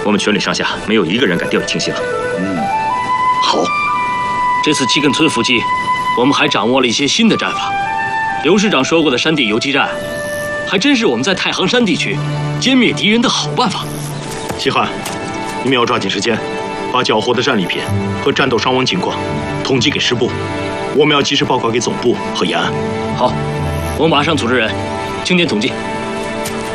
我们全旅上下没有一个人敢掉以轻心了。 好， 这次七根村伏击，我们还掌握了一些新的战法。刘师长说过的山地游击战，还真是我们在太行山地区歼灭敌人的好办法。 西汉，你们要抓紧时间，把缴获的战利品和战斗伤亡情况统计给师部，我们要及时报告给总部和延安。 好，我马上组织人清点统计。